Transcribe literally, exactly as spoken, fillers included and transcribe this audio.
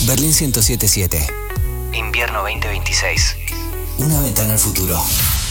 Berlín ciento siete punto siete. Invierno veinte veintiséis. Una ventana al futuro.